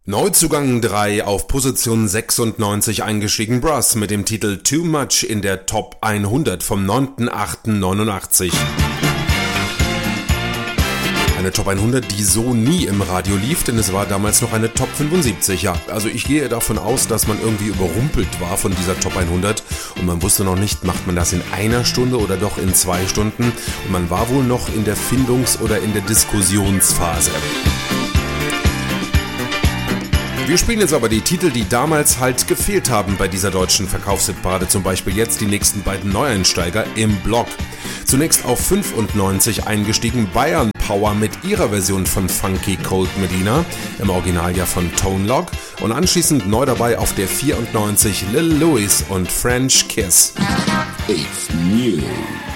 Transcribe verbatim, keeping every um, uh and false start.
Neuzugang drei, auf Position sechsundneunzig eingestiegen Brass mit dem Titel Too Much in der Top hundert vom neunten achten neunundachtzig. Eine Top hundert, die so nie im Radio lief, denn es war damals noch eine Top fünfundsiebzig. Ja, also ich gehe davon aus, dass man irgendwie überrumpelt war von dieser Top hundert und man wusste noch nicht, macht man das in einer Stunde oder doch in zwei Stunden, und man war wohl noch in der Findungs- oder in der Diskussionsphase. Wir spielen jetzt aber die Titel, die damals halt gefehlt haben bei dieser deutschen Verkaufshitparade, zum Beispiel jetzt die nächsten beiden Neueinsteiger im Block. Zunächst auf fünfundneunzig eingestiegen Bayern Power mit ihrer Version von Funky Cold Medina, im Original ja von Tone Loc, und anschließend neu dabei auf der vierundneunzig Lil Louis und French Kiss. It's new.